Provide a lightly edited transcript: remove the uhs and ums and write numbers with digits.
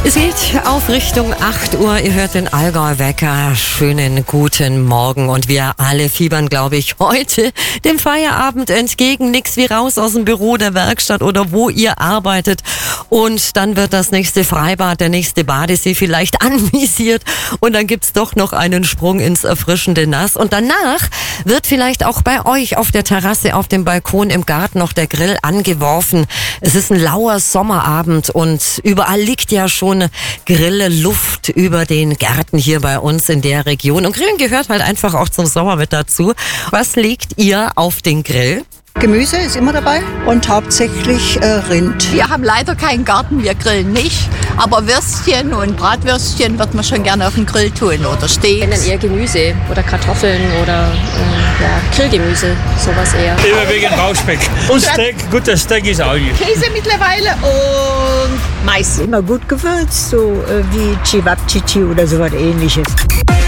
Es geht auf Richtung 8 Uhr. Ihr hört den Allgäu-Wecker. Schönen guten Morgen. Und wir alle fiebern, glaube ich, heute dem Feierabend entgegen. Nix wie raus aus dem Büro, der Werkstatt oder wo ihr arbeitet. Und dann wird das nächste Freibad, der nächste Badesee vielleicht anvisiert. Und dann gibt's doch noch einen Sprung ins erfrischende Nass. Und danach wird vielleicht auch bei euch auf der Terrasse, auf dem Balkon, im Garten noch der Grill angeworfen. Es ist ein lauer Sommerabend und überall liegt ja schon Grille-Luft über den Gärten hier bei uns in der Region. Und Grillen gehört halt einfach auch zum Sommer mit dazu. Was legt ihr auf den Grill? Gemüse ist immer dabei und hauptsächlich Rind. Wir haben leider keinen Garten, wir grillen nicht. Aber Würstchen und Bratwürstchen wird man schon gerne auf den Grill tun oder Steaks. Wenn dann eher Gemüse oder Kartoffeln oder Grillgemüse, sowas eher. Überwiegend Bauchspeck. Und Steak, guter Steak ist auch nicht. Käse mittlerweile und Mais. Immer gut gewürzt, so wie Cevapcici oder sowas ähnliches.